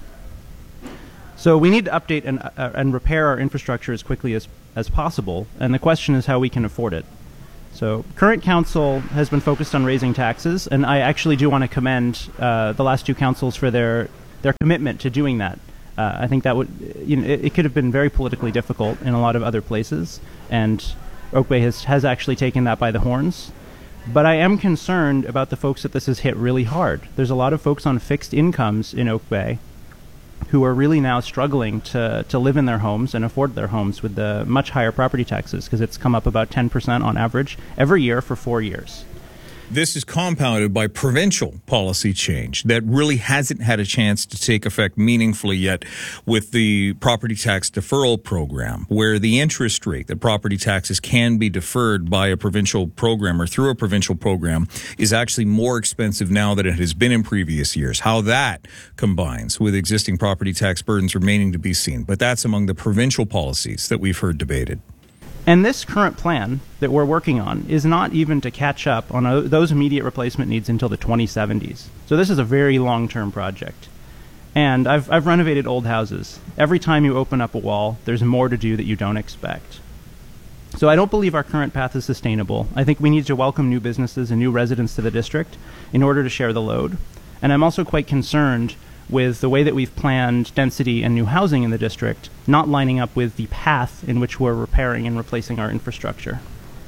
So we need to update and, uh, and repair our infrastructure as quickly as, as possible. And the question is how we can afford it. So current council has been focused on raising taxes. And I actually do want to commend uh, the last two councils for their, their commitment to doing that. Uh, I think that would, you know, it, it could have been very politically difficult in a lot of other places, and Oak Bay has, has actually taken that by the horns. But I am concerned about the folks that this has hit really hard. There's a lot of folks on fixed incomes in Oak Bay who are really now struggling to, to live in their homes and afford their homes with the much higher property taxes, because it's come up about ten percent on average every year for four years. This is compounded by provincial policy change that really hasn't had a chance to take effect meaningfully yet with the property tax deferral program, where the interest rate that property taxes can be deferred by a provincial program or through a provincial program is actually more expensive now than it has been in previous years. How that combines with existing property tax burdens remaining to be seen. But that's among the provincial policies that we've heard debated. And this current plan that we're working on is not even to catch up on uh, those immediate replacement needs until the twenty seventies. So this is a very long-term project. And I've, I've renovated old houses. Every time you open up a wall, there's more to do that you don't expect. So I don't believe our current path is sustainable. I think we need to welcome new businesses and new residents to the district in order to share the load. And I'm also quite concerned with the way that we've planned density and new housing in the district not lining up with the path in which we're repairing and replacing our infrastructure.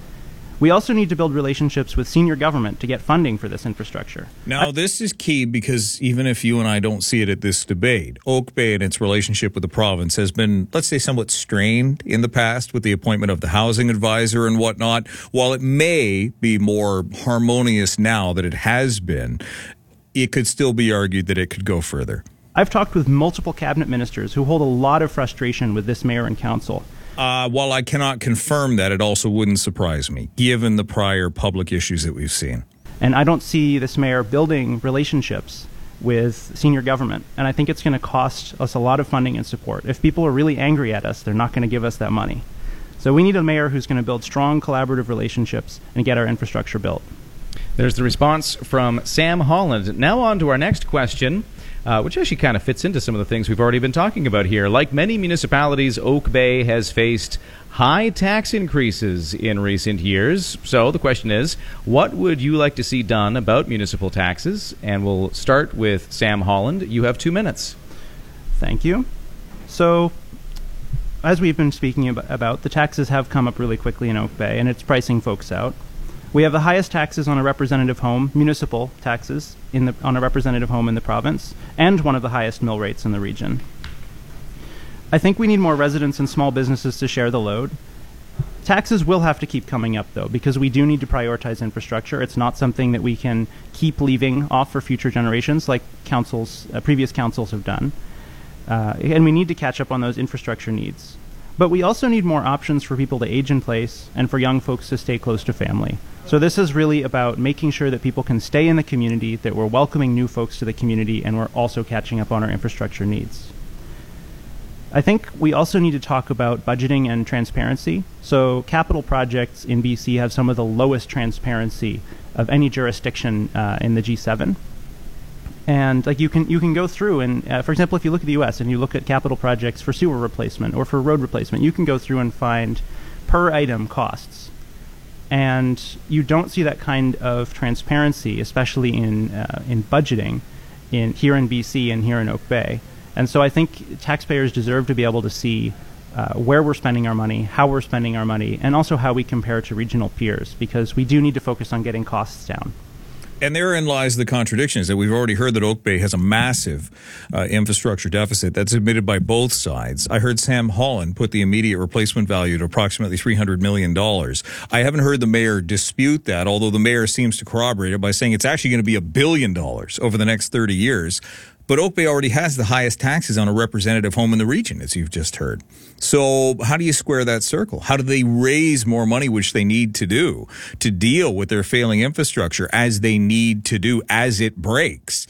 We also need to build relationships with senior government to get funding for this infrastructure. Now, this is key because even if you and I don't see it at this debate, Oak Bay and its relationship with the province has been, let's say, somewhat strained in the past with the appointment of the housing advisor and whatnot. While it may be more harmonious now than it has been, it could still be argued that it could go further. I've talked with multiple cabinet ministers who hold a lot of frustration with this mayor and council. Uh, while I cannot confirm that, it also wouldn't surprise me, given the prior public issues that we've seen. And I don't see this mayor building relationships with senior government. And I think it's going to cost us a lot of funding and support. If people are really angry at us, they're not going to give us that money. So we need a mayor who's going to build strong collaborative relationships and get our infrastructure built. There's the response from Sam Holland. Now on to our next question, uh, which actually kind of fits into some of the things we've already been talking about here. Like many municipalities, Oak Bay has faced high tax increases in recent years. So the question is, what would you like to see done about municipal taxes? And we'll start with Sam Holland. You have two minutes. Thank you. So, as we've been speaking about, the taxes have come up really quickly in Oak Bay, and it's pricing folks out. We have the highest taxes on a representative home, municipal taxes, in the, on a representative home in the province, and one of the highest mill rates in the region. I think we need more residents and small businesses to share the load. Taxes will have to keep coming up, though, because we do need to prioritize infrastructure. It's not something that we can keep leaving off for future generations like councils, uh, previous councils have done. Uh, and we need to catch up on those infrastructure needs. But we also need more options for people to age in place and for young folks to stay close to family. So this is really about making sure that people can stay in the community, that we're welcoming new folks to the community, and we're also catching up on our infrastructure needs. I think we also need to talk about budgeting and transparency. So capital projects in B C have some of the lowest transparency of any jurisdiction uh, in the G seven. And like you can you can go through and, uh, for example, if you look at the U S and you look at capital projects for sewer replacement or for road replacement, you can go through and find per item costs. And you don't see that kind of transparency, especially in uh, in budgeting, in here in B C and here in Oak Bay. And so I think taxpayers deserve to be able to see uh, where we're spending our money, how we're spending our money, and also how we compare to regional peers, because we do need to focus on getting costs down. And therein lies the contradiction, is that we've already heard that Oak Bay has a massive uh, infrastructure deficit that's admitted by both sides. I heard Sam Holland put the immediate replacement value at approximately three hundred million dollars. I haven't heard the mayor dispute that, although the mayor seems to corroborate it by saying it's actually going to be a billion dollars over the next thirty years. But Oak Bay already has the highest taxes on a representative home in the region, as you've just heard. So how do you square that circle? How do they raise more money, which they need to do, to deal with their failing infrastructure as they need to do as it breaks,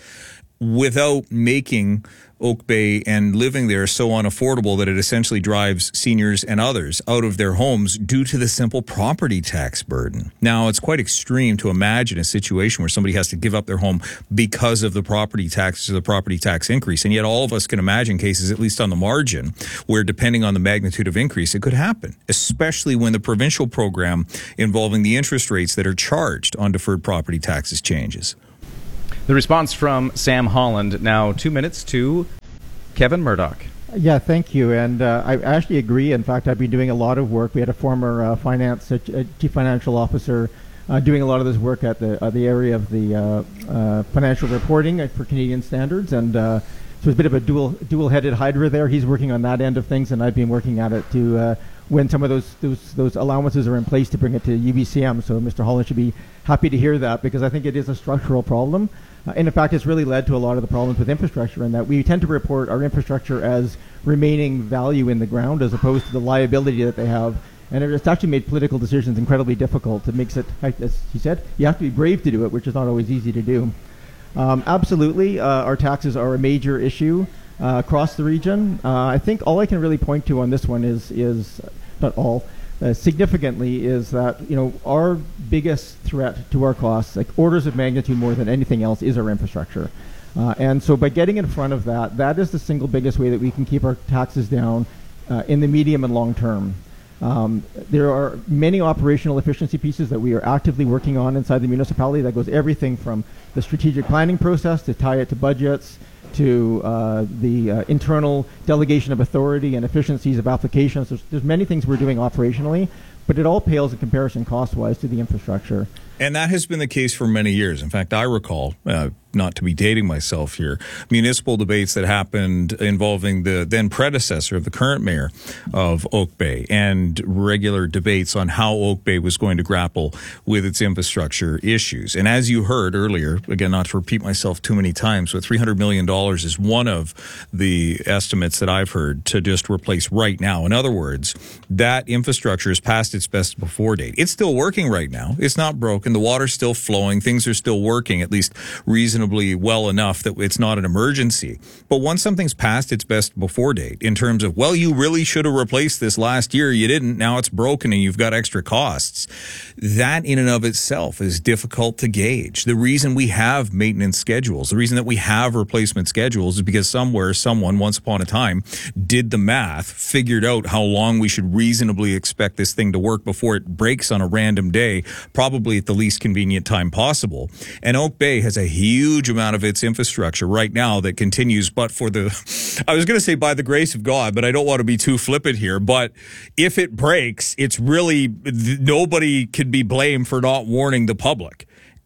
without making Oak Bay and living there so unaffordable that it essentially drives seniors and others out of their homes due to the simple property tax burden? Now, it's quite extreme to imagine a situation where somebody has to give up their home because of the property taxes or the property tax increase. And yet all of us can imagine cases, at least on the margin, where depending on the magnitude of increase, it could happen, especially when the provincial program involving the interest rates that are charged on deferred property taxes changes. The response from Sam Holland. Now two minutes to Kevin Murdoch. Yeah, thank you. And uh, I actually agree. In fact, I've been doing a lot of work. We had a former uh, finance uh, chief financial officer uh, doing a lot of this work at the uh, the area of the uh, uh, financial reporting for Canadian standards. And uh, so it's a bit of a dual dual-headed hydra there. He's working on that end of things, and I've been working at it to uh, when some of those, those those allowances are in place to bring it to U B C M. So Mister Holland should be happy to hear that, because I think it is a structural problem. Uh, and in fact, it's really led to a lot of the problems with infrastructure, in that we tend to report our infrastructure as remaining value in the ground as opposed to the liability that they have. And it's actually made political decisions incredibly difficult. It makes it, as he said, you have to be brave to do it, which is not always easy to do. Um, absolutely, uh, our taxes are a major issue uh, across the region. Uh, I think all I can really point to on this one is, is not all, Uh, significantly is that, you know, our biggest threat to our costs, like orders of magnitude more than anything else, is our infrastructure. Uh, and so by getting in front of that, that is the single biggest way that we can keep our taxes down uh, in the medium and long term. Um, there are many operational efficiency pieces that we are actively working on inside the municipality. That goes everything from the strategic planning process to tie it to budgets, to uh, the uh, internal delegation of authority and efficiencies of applications. There's, there's many things we're doing operationally, but it all pales in comparison cost-wise to the infrastructure. And that has been the case for many years. In fact, I recall, uh, not to be dating myself here, municipal debates that happened involving the then predecessor of the current mayor of Oak Bay, and regular debates on how Oak Bay was going to grapple with its infrastructure issues. And as you heard earlier, again, not to repeat myself too many times, but three hundred million dollars is one of the estimates that I've heard to just replace right now. In other words, that infrastructure is past its best before date. It's still working right now. It's not broken. The water's still flowing. Things are still working, at least reasonably well enough that it's not an emergency. But once something's past its best before date, in terms of, well, you really should have replaced this last year, you didn't, now it's broken and you've got extra costs, that in and of itself is difficult to gauge. The reason we have maintenance schedules, the reason that we have replacement schedules, is because somewhere, someone, once upon a time, did the math, figured out how long we should reasonably expect this thing to work before it breaks on a random day, probably at the least convenient time possible. And Oak Bay has a huge amount of its infrastructure right now that continues, but for the, I was going to say by the grace of God, but I don't want to be too flippant here, but if it breaks, it's really, nobody could be blamed for not warning the public.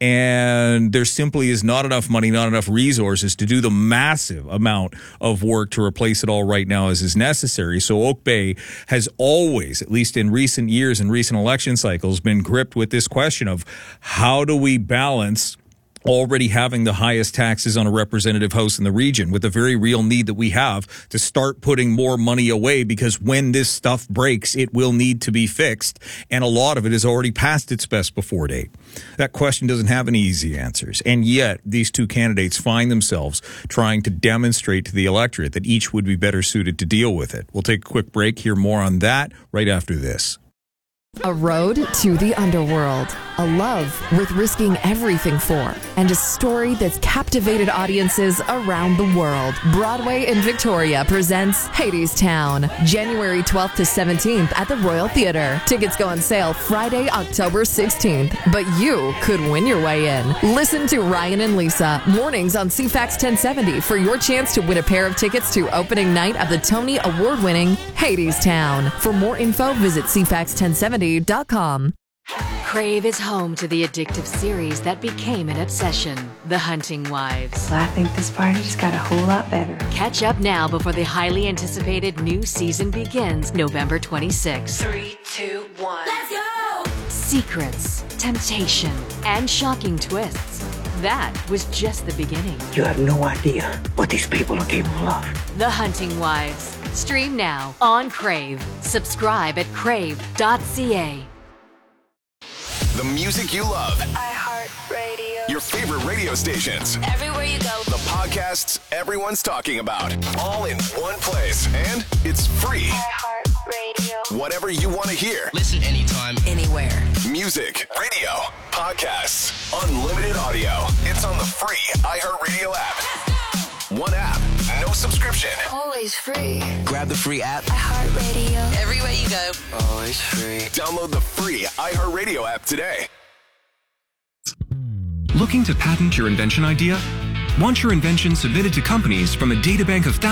And there simply is not enough money, not enough resources to do the massive amount of work to replace it all right now as is necessary. So Oak Bay has always, at least in recent years and recent election cycles, been gripped with this question of how do we balance already having the highest taxes on a representative house in the region with a very real need that we have to start putting more money away, because when this stuff breaks, it will need to be fixed. And a lot of it is already past its best before date. That question doesn't have any easy answers. And yet these two candidates find themselves trying to demonstrate to the electorate that each would be better suited to deal with it. We'll take a quick break, hear more on that right after this. A road to the underworld. a love worth risking everything for, and a story that's captivated audiences around the world. Broadway in Victoria presents Hadestown, January twelfth to seventeenth at the Royal Theatre. Tickets go on sale Friday, October sixteenth, but you could win your way in. Listen to Ryan and Lisa, mornings on C FAX ten seventy for your chance to win a pair of tickets to opening night of the Tony Award-winning Hadestown. For more info, visit C FAX ten seventy dot com. Crave is home to the addictive series that became an obsession, The Hunting Wives. Well, I think this party just got a whole lot better. Catch up now before the highly anticipated new season begins November twenty-sixth. Three, two, one. Let's go! Secrets, temptation, and shocking twists. That was just the beginning. You have no idea what these people are capable of. The Hunting Wives. Stream now on Crave. Subscribe at crave dot c a. The music you love. iHeartRadio. Your favorite radio stations. Everywhere you go. The podcasts everyone's talking about. All in one place. And it's free. iHeartRadio. Whatever you want to hear. Listen anytime, anywhere. Music, radio, podcasts, unlimited audio. It's on the free iHeartRadio app. One app, no subscription. Always free. Grab the free app. iHeartRadio. Everywhere you go. Always free. Download the free iHeartRadio app today. Looking to patent your invention idea? Want your invention submitted to companies from a databank of thousands?